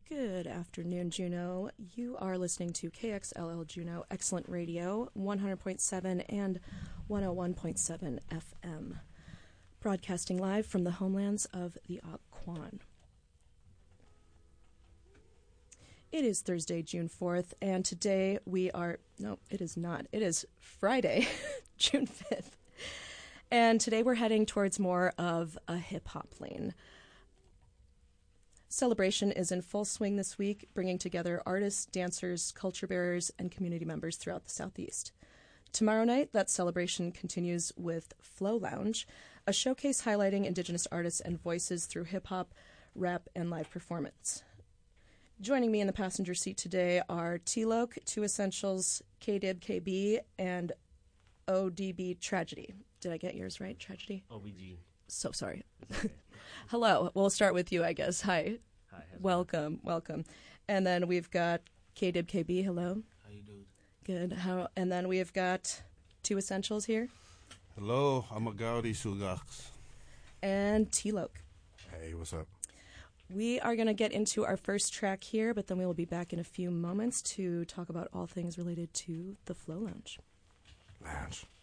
Good afternoon, Juneau. You are listening to KXLL Juneau Excellent Radio, 100.7 and 101.7 FM, broadcasting live from the homelands of the Occoquan. It is Thursday, June 4th, and today no, it is not. It is Friday, June 5th. And today we're heading towards more of a hip-hop lane. Celebration is in full swing this week, bringing together artists, dancers, culture bearers, and community members throughout the Southeast. Tomorrow night, that celebration continues with Flow Lounge, a showcase highlighting Indigenous artists and voices through hip-hop, rap, and live performance. Joining me in the passenger seat today are T-Loc, Two Essentials, K-Dib KB, and ODB Tragedy. Did I get yours right, Tragedy? OBG. So sorry. Okay. Hello. We'll start with you, I guess. Hi. Hi. Welcome. And then we've got K-Dib KB. Hello. How you doing? Good. And then we've got Two Essentials here. Hello, I'm a Gaudi Sugax. And T-Loc. Hey, what's up? We are going to get into our first track here, but then we will be back in a few moments to talk about all things related to the Flow Lounge.